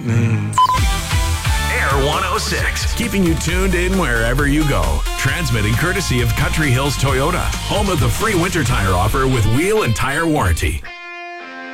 Air 106, keeping you tuned in wherever you go. Transmitting courtesy of Country Hills Toyota, home of the free winter tire offer with wheel and tire warranty.